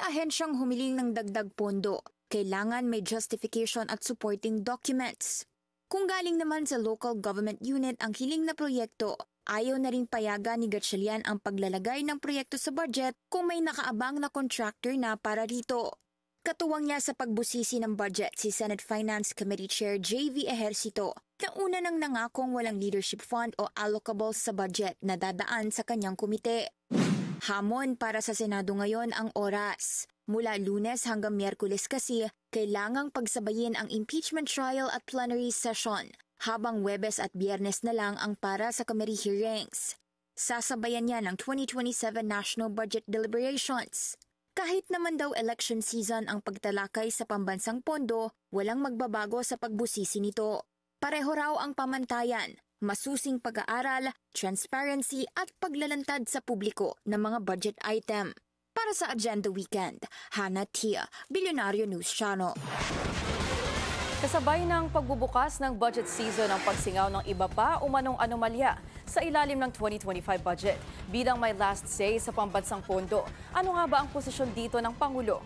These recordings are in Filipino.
ahensyang humiling ng dagdag pondo, kailangan may justification at supporting documents. Kung galing naman sa local government unit ang hiling na proyekto, ayaw na rin payagan ni Gatchalian ang paglalagay ng proyekto sa budget kung may nakaabang na contractor na para rito. Katuwang niya sa pagbusisi ng budget si Senate Finance Committee Chair J.V. Ejercito na una nang nangakong walang leadership fund o allocable sa budget na dadaan sa kanyang komite. Hamon para sa Senado ngayon ang oras. Mula Lunes hanggang Miyerkules kasi, kailangang pagsabayin ang impeachment trial at plenary session, habang Huwebes at Biyernes na lang ang para sa committee hearings. Sasabayan niya ng 2027 national budget deliberations. Kahit naman daw election season ang pagtalakay sa pambansang pondo, walang magbabago sa pagbusisi nito. Pareho raw ang pamantayan, masusing pag-aaral, transparency at paglalantad sa publiko ng mga budget item. Para sa Agenda Weekend, Hannah Tia, Bilyonaryo News Channel. Kasabay ng pagbubukas ng budget season ang pagsingaw ng iba pa umanong anomalya sa ilalim ng 2025 budget. Bilang may last say sa pambansang pondo, ano nga ba ang posisyon dito ng Pangulo?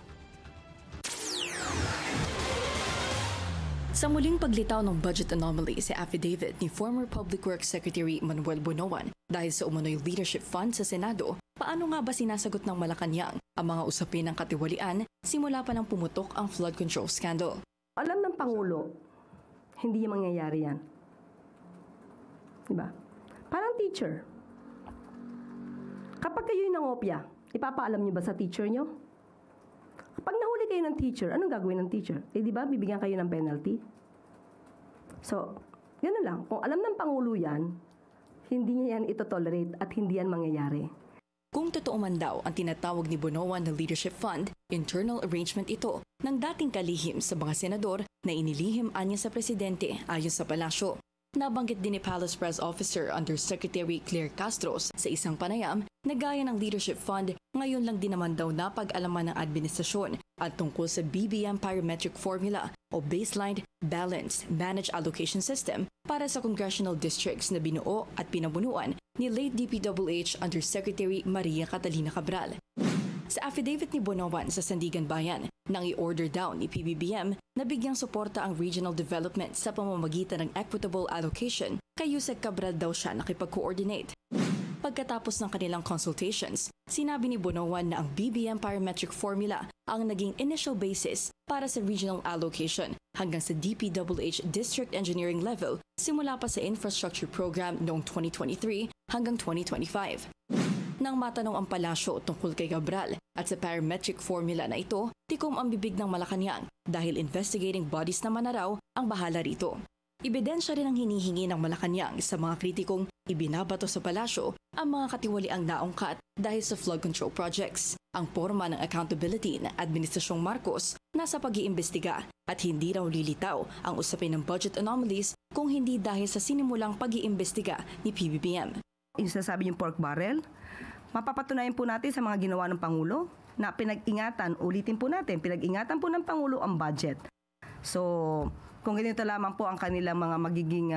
Sa muling paglitaw ng budget anomaly sa affidavit ni former Public Works Secretary Manuel Bonoan dahil sa umano'y leadership fund sa Senado, paano nga ba sinasagot ng Malacanang ang mga usapin ng katiwalian simula pa nang pumutok ang flood control scandal? Alam ng Pangulo, hindi yung mangyayari yan. Diba? Parang teacher. Kapag kayo'y nangopya, ipapaalam niyo ba sa teacher niyo? Kapag nahuli kayo ng teacher, anong gagawin ng teacher? Eh, di ba, bibigyan kayo ng penalty? So, gano'n lang. Kung alam ng Pangulo yan, hindi niya yan ito-tolerate at hindi yan mangyayari. Kung totoo man daw ang tinatawag ni Bonoan na Leadership Fund, internal arrangement ito ng dating kalihim sa mga senador na inilihim anya sa presidente ayon sa palasyo. Nabanggit din ni Palace Press Officer Undersecretary Claire Castros sa isang panayam na gaya ng Leadership Fund, ngayon lang din naman daw napag-alaman ng administrasyon at tungkol sa BBM Parametric Formula o Baseline Balanced Managed Allocation System para sa congressional districts na binuo at pinabunuan ni late DPWH Undersecretary Maria Catalina Cabral. Sa affidavit ni Bonoan sa Sandigan Bayan, nang i-order down ni PBBM na bigyang suporta ang regional development sa pamamagitan ng equitable allocation, kay Yusek Cabral daw siya nakipag-coordinate. Pagkatapos ng kanilang consultations, sinabi ni Bonoan na ang BBM Parametric Formula ang naging initial basis para sa regional allocation hanggang sa DPWH District Engineering level simula pa sa infrastructure program noong 2023 hanggang 2025. Nang matanong ang palasyo tungkol kay Cabral at sa parametric formula na ito, tikom ang bibig ng Malacanang dahil investigating bodies naman na raw ang bahala rito. Ebidensya rin ang hinihingi ng Malacanang sa mga kritikong ibinabato sa palasyo ang mga katiwaliang naungkat dahil sa flood control projects. Ang porma ng accountability ng Administrasyong Marcos nasa pag-iimbestiga at hindi raw lilitaw ang usapin ng budget anomalies kung hindi dahil sa sinimulang pag-iimbestiga ni PBBM. Yung sinasabi yung pork barrel, mapapatunayan po natin sa mga ginawa ng Pangulo na pinag-ingatan, ulitin po natin, pinag-ingatan po ng Pangulo ang budget. So, kung ganito lamang po ang kanilang mga magiging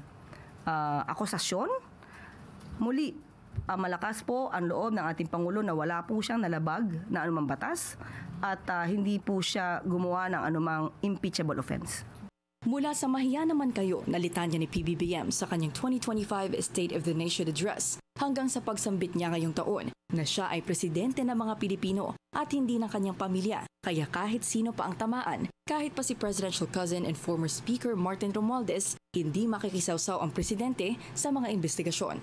akusasyon, muli, malakas po ang loob ng ating Pangulo na wala po siyang nalabag na anumang batas at hindi po siya gumawa ng anumang impeachable offense. Mula sa mahiya naman kayo na litanya ni PBBM sa kanyang 2025 State of the Nation Address hanggang sa pagsambit niya ngayong taon na siya ay presidente ng mga Pilipino at hindi ng kanyang pamilya. Kaya kahit sino pa ang tamaan, kahit pa si presidential cousin and former Speaker Martin Romualdez, hindi makikisawsaw ang presidente sa mga investigasyon.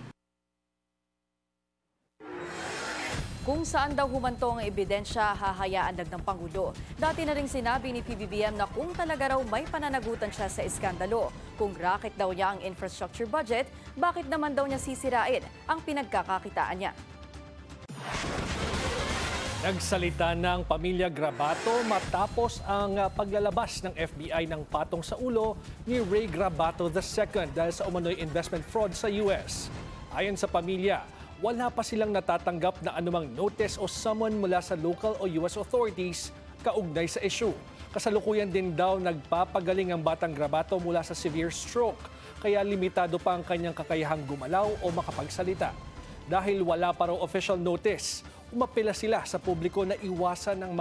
Kung saan daw humanto ang ebidensya, hahayaan lang ng Pangulo. Dati na ring sinabi ni PBBM na kung talaga raw may pananagutan siya sa iskandalo. Kung racket daw niya ang infrastructure budget, bakit naman daw niya sisirain ang pinagkakakitaan niya? Nagsalita ng pamilya Grabato matapos ang paglalabas ng FBI ng patong sa ulo ni Ray Grabato II dahil sa umano'y investment fraud sa US. Ayon sa pamilya, wala pa silang natatanggap na anumang notice o summon mula sa local o US authorities kaugnay sa issue. Kasalukuyan din daw nagpapagaling ang batang Grabato mula sa severe stroke, kaya limitado pa ang kanyang kakayahang gumalaw o makapagsalita. Dahil wala pa raw official notice, umapela sila sa publiko na iwasan ng